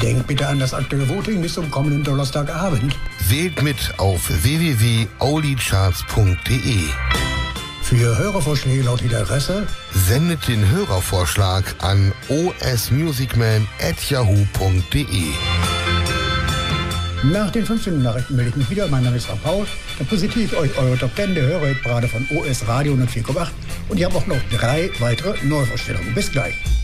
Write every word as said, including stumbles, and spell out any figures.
Denkt bitte an das aktuelle Voting bis zum kommenden Donnerstagabend. Wählt mit auf w w w punkt aulicharts punkt d e. Für Hörervorschläge laut die Adresse: Sendet den Hörervorschlag an o s musicman at yahoo punkt d e. Nach den fünfzehnten Nachrichten melde ich mich wieder. Mein Name ist Frank Paul. Dann präsentiere ich euch eure Top zehn der Hörerparade von O S Radio hundertvier Komma acht. Und ich habe auch noch drei weitere Neuvorstellungen. Bis gleich.